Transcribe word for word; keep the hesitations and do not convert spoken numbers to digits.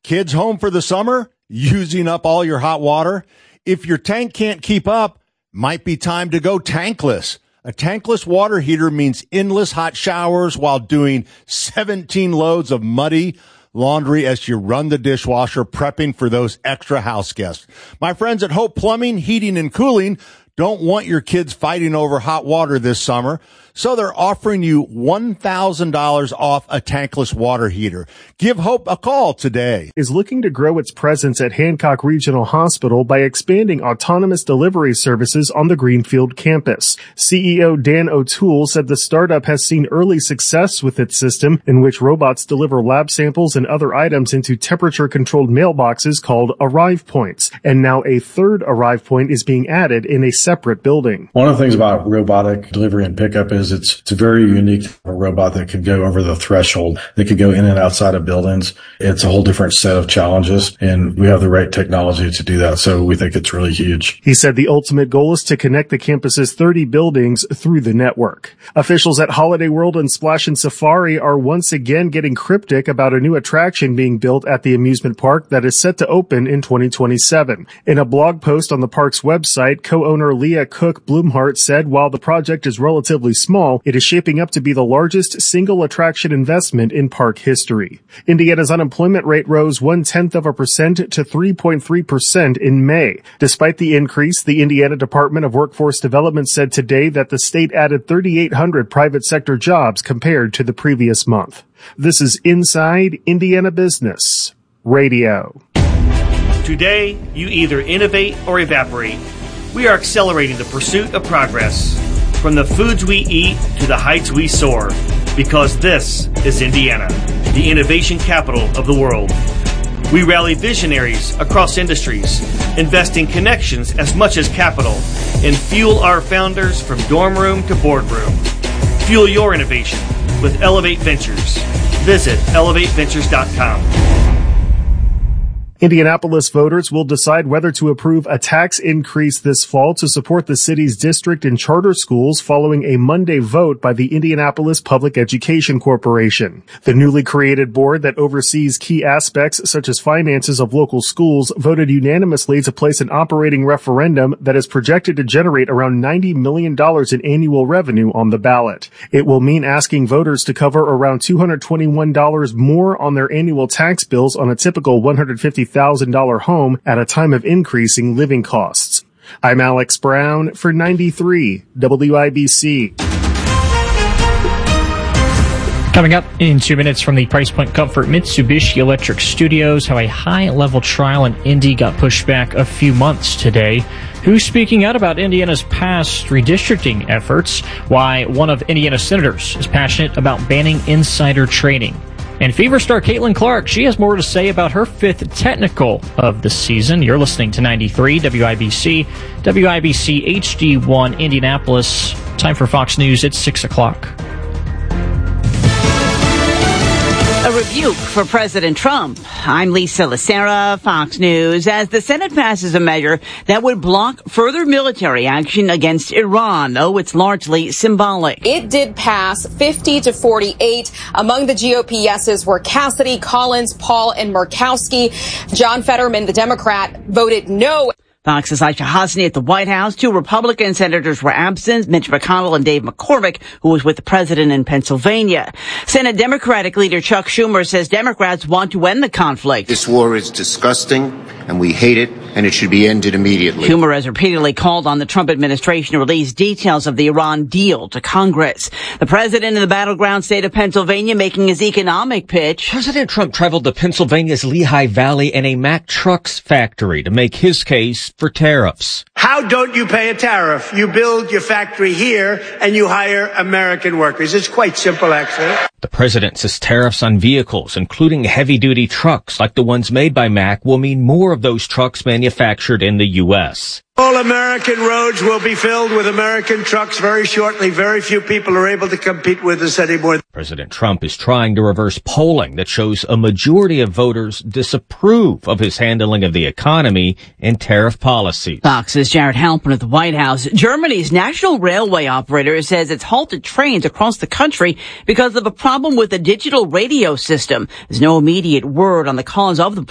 Kids home for the summer? Using up all your hot water? If your tank can't keep up, might be time to go tankless. A tankless water heater means endless hot showers while doing seventeen loads of muddy laundry as you run the dishwasher, prepping for those extra house guests. My friends at Hope Plumbing, Heating, and Cooling don't want your kids fighting over hot water this summer, so they're offering you one thousand dollars off a tankless water heater. Give Hope a call today. Is looking to grow its presence at Hancock Regional Hospital by expanding autonomous delivery services on the Greenfield campus. C E O Dan O'Toole said the startup has seen early success with its system, in which robots deliver lab samples and other items into temperature-controlled mailboxes called Arrive Points. And now a third Arrive Point is being added in a separate building. One of the things about robotic delivery and pickup is it's, it's very unique. A robot that could go over the threshold, that could go in and outside of buildings. It's a whole different set of challenges, and we have the right technology to do that. So we think it's really huge. He said the ultimate goal is to connect the campus's thirty buildings through the network. Officials at Holiday World and Splash and Safari are once again getting cryptic about a new attraction being built at the amusement park that is set to open in twenty twenty-seven. In a blog post on the park's website, co-owner Leah Cook Blumhart said while the project is relatively small, it is shaping up to be the largest single attraction investment in park history. Indiana's unemployment rate rose one-tenth of a percent to three point three percent in May. Despite the increase, the Indiana Department of Workforce Development said today that the state added three thousand eight hundred private sector jobs compared to the previous month. This is Inside Indiana Business Radio. Today, you either innovate or evaporate. We are accelerating the pursuit of progress, from the foods we eat to the heights we soar, because this is Indiana, the innovation capital of the world. We rally visionaries across industries, investing connections as much as capital, and fuel our founders from dorm room to boardroom. Fuel your innovation with Elevate Ventures. Visit elevate ventures dot com. Indianapolis voters will decide whether to approve a tax increase this fall to support the city's district and charter schools following a Monday vote by the Indianapolis Public Education Corporation. The newly created board that oversees key aspects such as finances of local schools voted unanimously to place an operating referendum that is projected to generate around ninety million dollars in annual revenue on the ballot. It will mean asking voters to cover around two hundred twenty-one dollars more on their annual tax bills on a typical one hundred fifty thousand dollars home at a time of increasing living costs. I'm Alex Brown for ninety-three W I B C. Coming up in two minutes from the Price Point Comfort Mitsubishi Electric Studios, how a high-level trial in Indy got pushed back a few months today. Who's speaking out about Indiana's past redistricting efforts? Why one of Indiana's senators is passionate about banning insider trading. And Fever star Caitlin Clark, she has more to say about her fifth technical of the season. You're listening to ninety-three W I B C, W I B C H D one Indianapolis. Time for Fox News. It's six o'clock. A rebuke for President Trump. I'm Lisa Lacera, Fox News. As the Senate passes a measure that would block further military action against Iran, oh, it's largely symbolic. It did pass fifty to forty-eight. Among the G O P yeses were Cassidy, Collins, Paul, and Murkowski. John Fetterman, the Democrat, voted no. Fox's Aisha Hasni at the White House. Two Republican senators were absent, Mitch McConnell and Dave McCormick, who was with the president in Pennsylvania. Senate Democratic leader Chuck Schumer says Democrats want to end the conflict. This war is disgusting, and we hate it, and it should be ended immediately. Schumer has repeatedly called on the Trump administration to release details of the Iran deal to Congress. The president in the battleground state of Pennsylvania making his economic pitch. President Trump traveled to Pennsylvania's Lehigh Valley and a Mack Trucks factory to make his case for tariffs. How don't you pay a tariff? You build your factory here and you hire American workers. It's quite simple, actually. The president says tariffs on vehicles, including heavy-duty trucks like the ones made by Mack, will mean more of those trucks manufactured in the U S. All American roads will be filled with American trucks very shortly. Very few people are able to compete with us anymore. President Trump is trying to reverse polling that shows a majority of voters disapprove of his handling of the economy and tariff policies. Fox's Jared Halpern at the White House. Germany's national railway operator says it's halted trains across the country because of a problem with the digital radio system. There's no immediate word on the cause of the